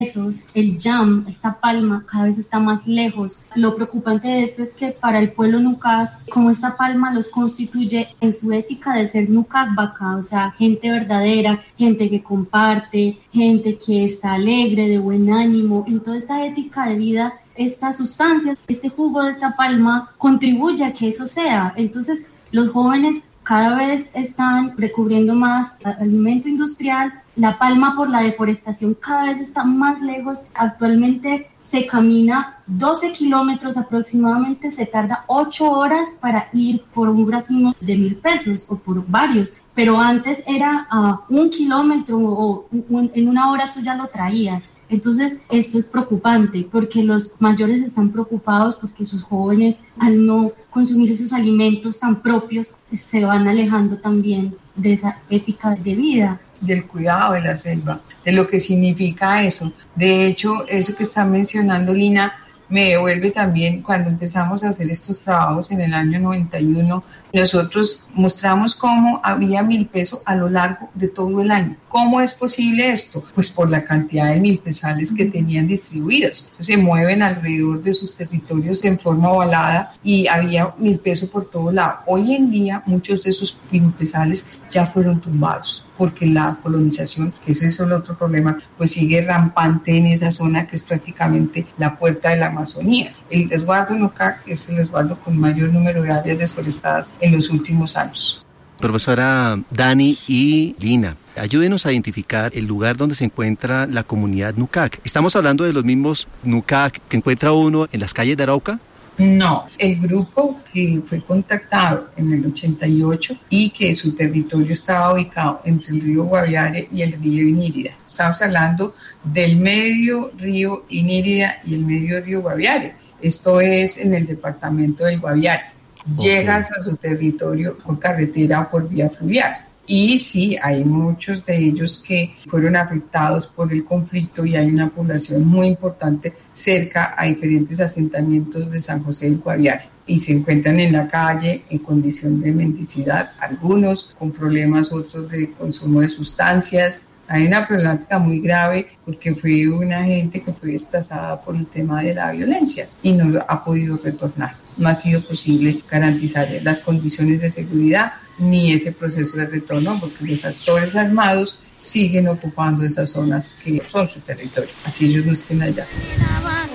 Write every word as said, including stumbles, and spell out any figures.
pesos, el yam, esta palma, cada vez está más lejos. Lo preocupante de esto es que para el pueblo Nukak, como esta palma los constituye en su ética de ser Nukak Baka, o sea, gente verdadera, gente que comparte, gente que está alegre, de buen ánimo, en toda esta ética de vida, esta sustancia, este jugo de esta palma contribuye a que eso sea. Entonces, los jóvenes cada vez están recubriendo más alimento industrial, la palma por la deforestación cada vez está más lejos. Actualmente se camina doce kilómetros aproximadamente, se tarda ocho horas para ir por un racimo de mil pesos o por varios, pero antes era uh, un kilómetro o un, en una hora tú ya lo traías. Entonces esto es preocupante porque los mayores están preocupados porque sus jóvenes, al no consumir esos alimentos tan propios, se van alejando también de esa ética de vida. Del cuidado de la selva, de lo que significa eso. De hecho, eso que está mencionando Lina me devuelve también cuando empezamos a hacer estos trabajos en el año noventa y uno. Nosotros mostramos cómo había milpeso a lo largo de todo el año. ¿Cómo es posible esto? Pues por la cantidad de milpesales que tenían distribuidos. Se mueven alrededor de sus territorios en forma ovalada y había milpeso por todo lado. Hoy en día muchos de esos milpesales ya fueron tumbados porque la colonización, que ese es el otro problema, pues sigue rampante en esa zona que es prácticamente la puerta de la Amazonía. El resguardo Nukak es el resguardo con mayor número de áreas desforestadas en los últimos años. Profesora Dani y Lina, ayúdenos a identificar el lugar donde se encuentra la comunidad Nukak. ¿Estamos hablando de los mismos Nukak que encuentra uno en las calles de Arauca? No, el grupo que fue contactado en el ochenta y ocho y que su territorio estaba ubicado entre el río Guaviare y el río Inírida. Estamos hablando del medio río Inírida y el medio río Guaviare. Esto es en el departamento del Guaviare. Okay. Llegas a su territorio por carretera o por vía fluvial. Y sí, hay muchos de ellos que fueron afectados por el conflicto y hay una población muy importante cerca a diferentes asentamientos de San José del Guaviare. Y se encuentran en la calle en condición de mendicidad, algunos con problemas, otros de consumo de sustancias. Hay una problemática muy grave porque fue una gente que fue desplazada por el tema de la violencia y no ha podido retornar. No ha sido posible garantizar las condiciones de seguridad ni ese proceso de retorno porque los actores armados siguen ocupando esas zonas que son su territorio, así ellos no estén allá.